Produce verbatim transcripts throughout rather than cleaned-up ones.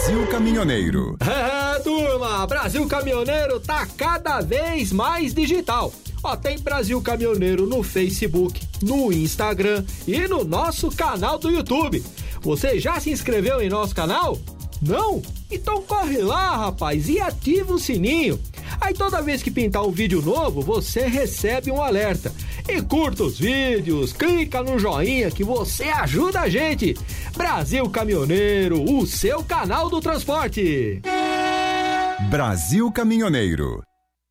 Brasil Caminhoneiro. É, turma, Brasil Caminhoneiro tá cada vez mais digital. Ó, tem Brasil Caminhoneiro no Facebook, no Instagram e no nosso canal do YouTube. Você já se inscreveu em nosso canal? Não? Então corre lá, rapaz, e ativa o sininho. Aí toda vez que pintar um vídeo novo, você recebe um alerta. E curta os vídeos, clica no joinha que você ajuda a gente. Brasil Caminhoneiro, o seu canal do transporte. Brasil Caminhoneiro.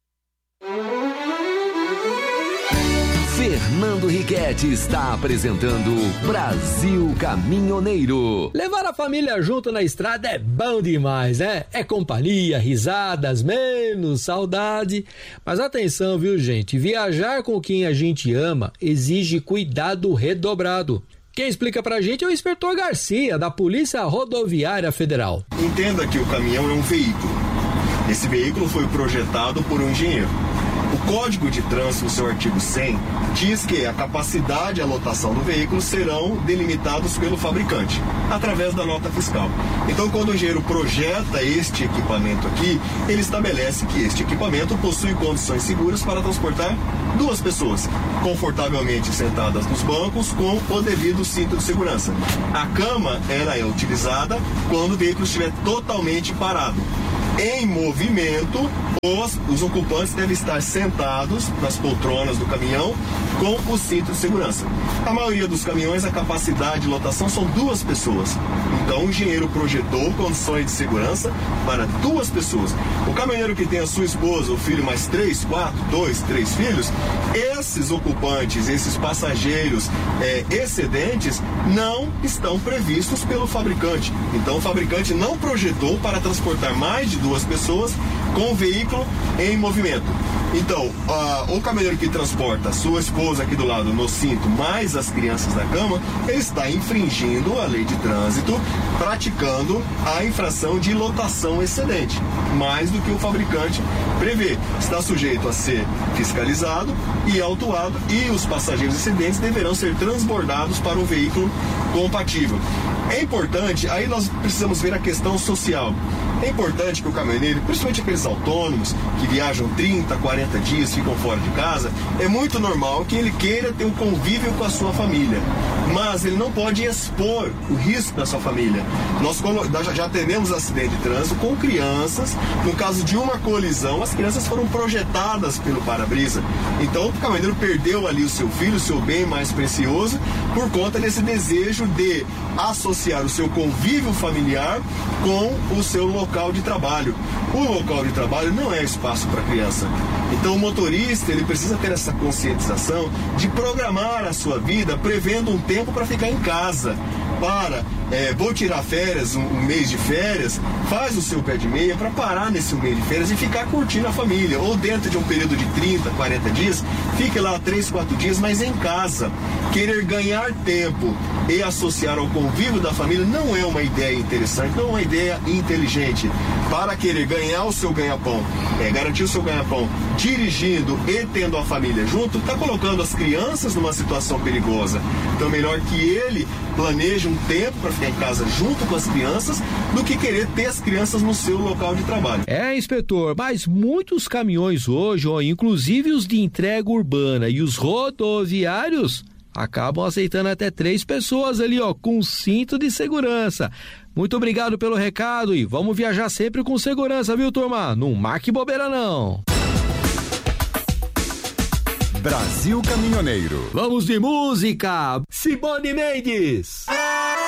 Fernando Riquetti está apresentando Brasil Caminhoneiro. Levar a família junto na estrada é bom demais, né? É companhia, risadas, menos saudade. Mas atenção, viu, gente? Viajar com quem a gente ama exige cuidado redobrado. Quem explica pra gente é o inspetor Garcia, da Polícia Rodoviária Federal. Entenda que o caminhão é um veículo. Esse veículo foi projetado por um engenheiro. O Código de Trânsito, no seu artigo cem, diz que a capacidade e a lotação do veículo serão delimitados pelo fabricante, através da nota fiscal. Então, quando o engenheiro projeta este equipamento aqui, ele estabelece que este equipamento possui condições seguras para transportar duas pessoas, confortavelmente sentadas nos bancos, com o devido cinto de segurança. A cama, ela é utilizada quando o veículo estiver totalmente parado. Em movimento, os, os ocupantes devem estar sentados nas poltronas do caminhão com o cinto de segurança. A maioria dos caminhões, a capacidade de lotação são duas pessoas. Então, o engenheiro projetou condições de segurança para duas pessoas. O caminhoneiro que tem a sua esposa, o filho, mais três, quatro, dois, três filhos, esses ocupantes, esses passageiros é, excedentes, não estão previstos pelo fabricante. Então, o fabricante não projetou para transportar mais de duas pessoas com o veículo em movimento. Então, uh, o caminhoneiro que transporta sua esposa aqui do lado no cinto, mais as crianças na cama, ele está infringindo a lei de trânsito, praticando a infração de lotação excedente, mais do que o fabricante prevê. Está sujeito a ser fiscalizado e autuado, e os passageiros excedentes deverão ser transbordados para um veículo compatível. É importante, aí nós precisamos ver a questão social. É importante que o caminhoneiro, principalmente aqueles autônomos que viajam trinta, quarenta dias, ficam fora de casa, é muito normal que ele queira ter um convívio com a sua família, mas ele não pode expor o risco da sua família. Nós já atendemos acidente de trânsito com crianças. No caso de uma colisão, as crianças foram projetadas pelo para-brisa. Então o caminhoneiro perdeu ali o seu filho, o seu bem mais precioso, por conta desse desejo de associar o seu convívio familiar com o seu local de trabalho. O local de trabalho não é espaço para criança. Então o motorista, ele precisa ter essa conscientização de programar a sua vida prevendo um tempo para ficar em casa. Para, é, vou tirar férias, um, um mês de férias, faz o seu pé de meia para parar nesse mês de férias e ficar curtindo a família. Ou dentro de um período de trinta, quarenta dias, fique lá três, quatro dias, mas em casa. Querer ganhar tempo e associar ao convívio da família não é uma ideia interessante, não é uma ideia inteligente. Para querer ganhar o seu ganha-pão, é, garantir o seu ganha-pão dirigindo e tendo a família junto, está colocando as crianças numa situação perigosa. Então é melhor que ele planeje um tempo para ficar em casa junto com as crianças do que querer ter as crianças no seu local de trabalho. É, inspetor, mas muitos caminhões hoje, ó, inclusive os de entrega urbana e os rodoviários, acabam aceitando até três pessoas ali, ó, com cinto de segurança. Muito obrigado pelo recado e vamos viajar sempre com segurança, viu, turma? Não marque bobeira, não. Brasil Caminhoneiro. Vamos de música. Simone Mendes.